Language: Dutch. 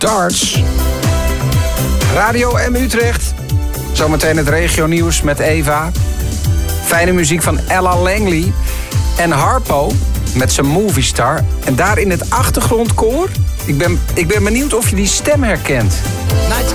Darts. Radio M Utrecht. Zometeen het regionieuws met Eva. Fijne muziek van Ella Langley. En Harpo met zijn Movie Star. En daar in het achtergrondkoor. Ik ben benieuwd of je die stem herkent.